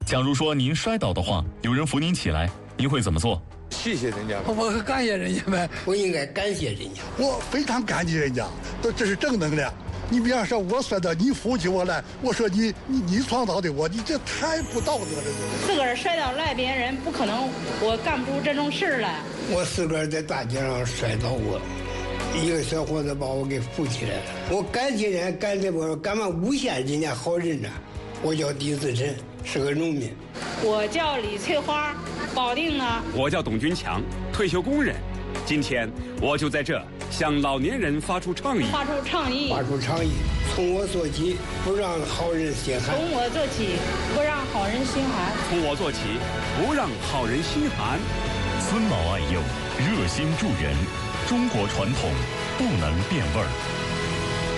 假如说您摔倒的话，有人扶您起来，您会怎么做？ 谢谢人家， 我感谢人家呗， 我应该感谢人家， 我非常感激人家，这是正能量。你比方说，我摔倒，你扶起我来，我说你创造的我，你这太不道德了。 自个儿摔倒赖别人，不可能，我干不出这种事来。 我自个儿在大街上摔倒过，一个小伙子把我给扶起来了。我感谢人，干嘛诬陷人家好人呢？我叫狄自珍，是个农民。 我叫李翠花，保定啊。 我叫董军强，退休工人。今天我就在这向老年人发出倡议。 从我做起，不让好人心寒。 从我做起，不让好人心寒。 从我做起，不让好人心寒。 尊老爱幼，热心助人，中国传统不能变味儿。